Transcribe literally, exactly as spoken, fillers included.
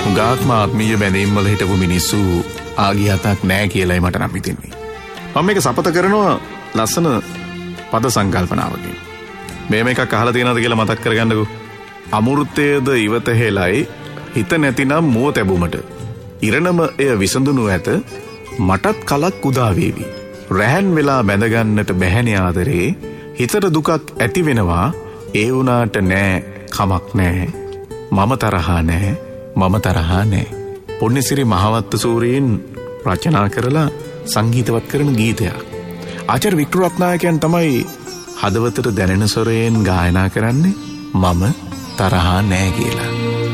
හුඟාත්ම ආත්මීය බැඳීම් වල හිටපු මිනිස්සු ආගිය හතක් නැහැ කියලායි මට නම් හිතෙන්නේ. මම මේක සපත කරනවා ලස්සන පද සංකල්පනාවකින්. මේව එකක් අහලා තියෙනවද කියලා මතක් කරගන්නකෝ. අමෘතයේද ඉවත හෙලයි හිත නැතිනම් මුව තැබුමට. ඉරණම එය විසඳුණු ඇත මටත් කලක් උදා වේවි. රැහන් වෙලා බැඳගන්නට බැහැනේ ආදරේ හිතට දුකක් ඇති වෙනවා ඒ වුණාට නෑ කමක් නෑ මම තරහා නෑ මම තරහා නෑ. පොන්නසිරි මහවත්ත සූරීන් රචනා කරලා සංගීතවත් කරන ගීතයක්. ආචාර්ය වික්ටර් රත්නායකයන් තමයි හදවතට දැනෙන ස්වරයෙන් ගායනා කරන්නේ මම තරහා නෑ කියලා.